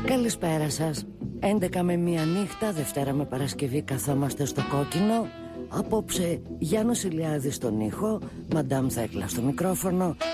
Καλησπέρα σας. 11 με 1 νύχτα, Δευτέρα με Παρασκευή καθόμαστε στο Κόκκινο. Απόψε Γιάννος Ηλιάδης στον ήχο, Μαντάμ Θέκλα στο μικρόφωνο